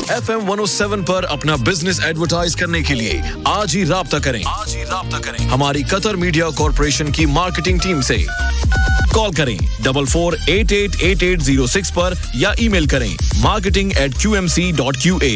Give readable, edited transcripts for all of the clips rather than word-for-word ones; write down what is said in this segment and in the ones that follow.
FM 107 पर अपना business advertise करने के लिए आज ही राब्ता करें हमारी कतर मीडिया कॉर्पोरेशन की मार्केटिंग टीम से। कॉल करें 44888806 पर या ईमेल करें marketing@qmc.qa।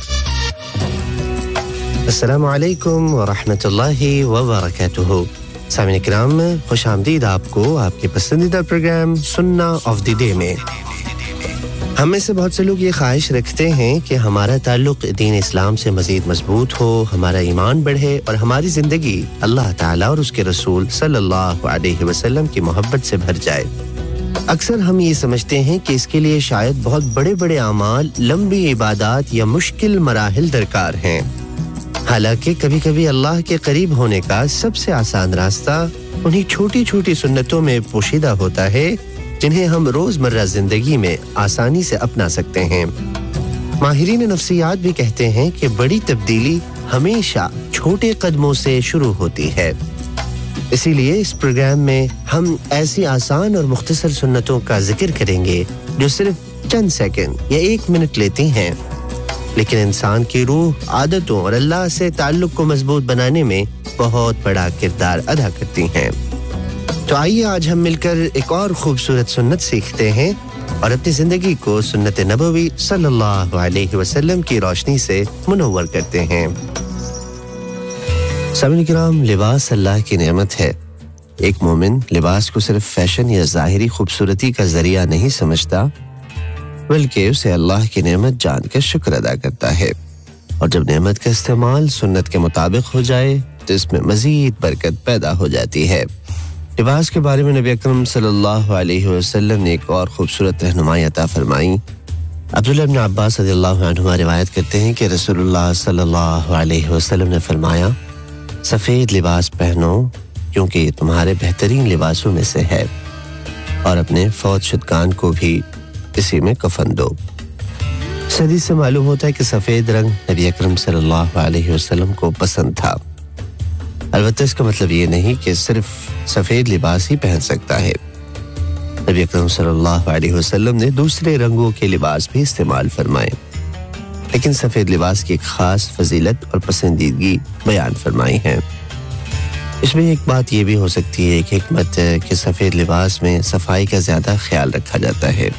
अस्सलामु अलैकुम व रहमतुल्लाहि व बरकातुहू। सामीन किराम, खुश आमदीद आपको आपके पसंदीदा प्रोग्राम सुन्ना ऑफ द डे में। हम में से बहुत से लोग ये ख्वाहिश रखते हैं कि हमारा ताल्लुक दीन इस्लाम से मज़ीद मजबूत हो, हमारा ईमान बढ़े और हमारी ज़िंदगी अल्लाह ताला और उसके रसूल सल्लल्लाहु अलैहि वसल्लम की मोहब्बत से भर जाए। अक्सर हम ये समझते हैं कि इसके लिए शायद बहुत बड़े-बड़े अमाल, लंबी इबादत या मुश्किल मराहिल दरकार हैं। हालांकि कभी-कभी अल्लाह के करीब होने का सबसे आसान रास्ता उन्हीं छोटी-छोटी सुन्नतों में पोशीदा होता है जिन्हें हम रोजमर्रा जिंदगी में आसानी से अपना सकते हैं। माहिरीन नफ्सियात भी कहते हैं कि बड़ी तब्दीली हमेशा छोटे कदमों से शुरू होती है। इसीलिए इस प्रोग्राम में हम ऐसी आसान और मुख्तसर सुन्नतों का जिक्र करेंगे जो सिर्फ चंद सेकंड या 1 मिनट लेती हैं, लेकिन इंसान की रूह, आदतों और अल्लाह से ताल्लुक को मजबूत बनाने में बहुत बड़ा किरदार अदा करती हैं। तो आइए आज हम मिलकर एक और खूबसूरत सुन्नत सीखते हैं और अपनी जिंदगी को सुन्नत नबवी सल्लल्लाहु अलैहि वसल्लम की रोशनी से मुनव्वर करते हैं। सामीन किराम, लिबास अल्लाह की नेमत है। एक मोमिन लिबास को सिर्फ फैशन या ज़ाहिरी खूबसूरती का जरिया नहीं समझता, बल्कि उसे अल्लाह की नेमत जानकर शुक्र अदा करता है। और जब नेमत का इस्तेमाल सुन्नत के मुताबिक हो जाए तो इसमें मजीद बरकत पैदा हो जाती है। लिबास के बारे में नबी अकरम सल्लल्लाहु अलैहि वसल्लम ने एक और खूबसूरत रहनुमाई अता फरमाई। अब्दुल्लाह इब्न अब्बास रज़ियल्लाहु अन्हुमा रिवायत करते हैं कि रसूलुल्लाह सल्लल्लाहु अलैहि वसल्लम ने फरमाया, सफेद लिबास पहनो क्योंकि ये तुम्हारे बेहतरीन लिबासों में से है, और अपने फौत शुदगान को भी इसी में कफन दो। इस हदीस से मालूम होता है कि सफेद रंग नबी अकरम सल्लल्लाहु अलैहि वसल्लम को पसंद था। अलबत्ता इसका मतलब ये नहीं कि सिर्फ सफेद लिबास ही पहन सकता है। नबी अकरम सल्लल्लाहु अलैहि वसल्लम ने दूसरे रंगों के लिबास भी इस्तेमाल फरमाए, लेकिन सफेद लिबास की एक खास फजीलत और पसंदीदगी बयान फरमाई है। इसमें एक बात ये भी हो सकती है, एक हिकमत है कि सफेद लिबास में सफाई का ज्यादा ख्याल रखा जाता है।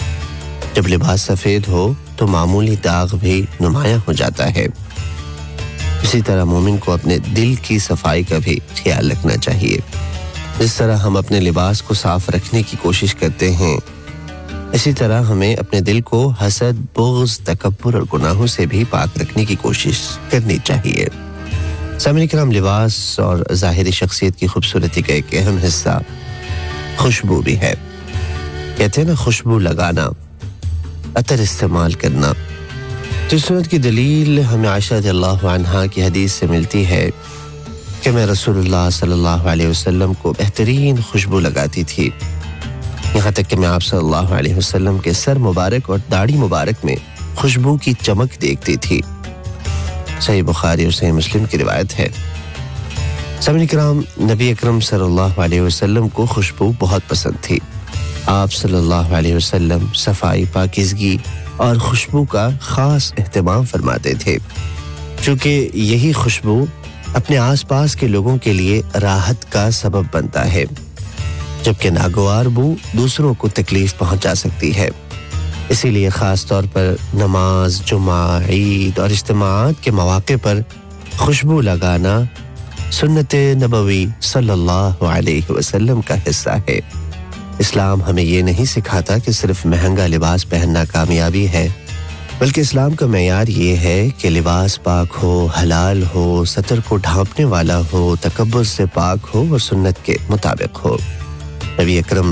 जब लिबास सफेद हो तो मामूली दाग भी नुमायां हो जाता है। इसी तरह मोमिन को अपने दिल की सफाई का भी ख्याल रखना चाहिए। जिस तरह हम अपने लिबास को साफ रखने की कोशिश करते हैं, इसी तरह हमें अपने दिल को हसद, बुग़्ज़, तकब्बुर और गुनाहों से भी पाक रखने की कोशिश करनी चाहिए। सामीन किराम, लिबास और ज़ाहिरी शख्सियत की खूबसूरती का एक अहम हिस्सा खुशबू भी है। कहते हैं ना, खुशबू लगाना, अतर इस्तेमाल करना। तो सुन्नत की दलील हमें आयशा रज़ियल्लाहु अन्हा की हदीस से मिलती है कि मैं रसूलुल्लाह सल्लल्लाहु अलैहि वसल्लम को बेहतरीन खुशबू लगाती थी, यहाँ तक कि मैं आप सल्लल्लाहु अलैहि वसल्लम के सर मुबारक और दाढ़ी मुबारक में खुशबू की चमक देखती थी। सही बुखारी और सही मुस्लिम की रिवायत है। सामीन किराम, नबी अकरम सल्लल्लाहु अलैहि वसल्लम को खुशबू बहुत पसंद थी। आप सल्लल्लाहु अलैहि वसल्लम सफाई, पाकीज़गी और खुशबू का खास एहतमाम फरमाते थे, क्योंकि यही खुशबू अपने आसपास के लोगों के लिए राहत का सबब बनता है, जबकि नागवार बू दूसरों को तकलीफ पहुंचा सकती है। इसीलिए खास तौर पर नमाज, जुमा, ईद और इज्तिमाआत के मौके पर खुशबू लगाना सुन्नत नबवी सल्लल्लाहु अलैहि वसल्लम का हिस्सा है। इस्लाम हमें ये नहीं सिखाता कि सिर्फ महंगा लिबास पहनना कामयाबी है, बल्कि इस्लाम का मेयार ये है कि लिबास पाक हो, हलाल हो, सतर को ढांपने वाला हो, तकब्बुर से पाक हो और सुन्नत के मुताबिक हो। नबी अकरम